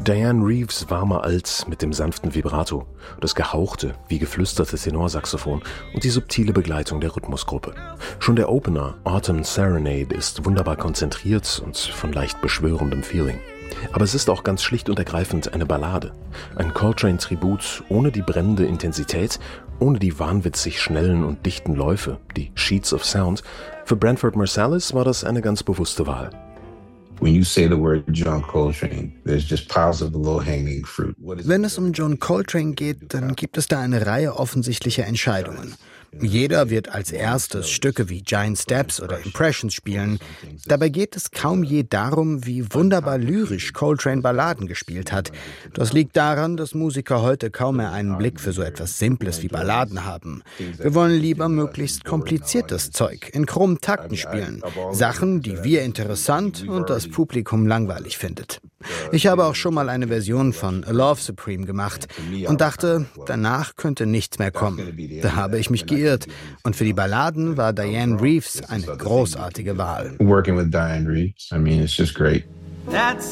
Dianne Reeves' warmer Alt mit dem sanften Vibrato, das gehauchte, wie geflüsterte Tenorsaxophon und die subtile Begleitung der Rhythmusgruppe. Schon der Opener Autumn Serenade ist wunderbar konzentriert und von leicht beschwörendem Feeling. Aber es ist auch ganz schlicht und ergreifend eine Ballade. Ein Coltrane-Tribut ohne die brennende Intensität, ohne die wahnwitzig schnellen und dichten Läufe, die Sheets of Sound. Für Branford Marsalis war das eine ganz bewusste Wahl. When you say the word John Coltrane, there's just piles of low-hanging fruit. Wenn es um John Coltrane geht, dann gibt es da eine Reihe offensichtlicher Entscheidungen. Jeder wird als erstes Stücke wie Giant Steps oder Impressions spielen. Dabei geht es kaum je darum, wie wunderbar lyrisch Coltrane Balladen gespielt hat. Das liegt daran, dass Musiker heute kaum mehr einen Blick für so etwas Simples wie Balladen haben. Wir wollen lieber möglichst kompliziertes Zeug in krummen Takten spielen. Sachen, die wir interessant und das Publikum langweilig findet. Ich habe auch schon mal eine Version von A Love Supreme gemacht und dachte, danach könnte nichts mehr kommen. Da habe ich mich geirrt und für die Balladen war Dianne Reeves eine großartige Wahl. Working with Dianne Reeves, I mean, it's just great. That's